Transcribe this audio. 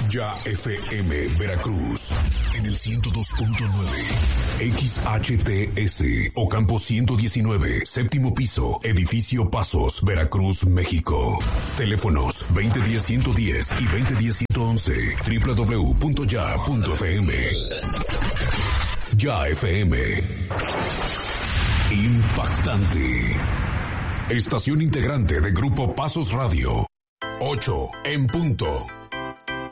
Ya FM Veracruz en el 102.9 XHTS Ocampo 119, séptimo piso, edificio Pasos, Veracruz, México. Teléfonos 2010-110 y 2010-111, www.ya.fm. Ya FM. Impactante. Estación integrante de Grupo Pasos Radio. 8 en punto.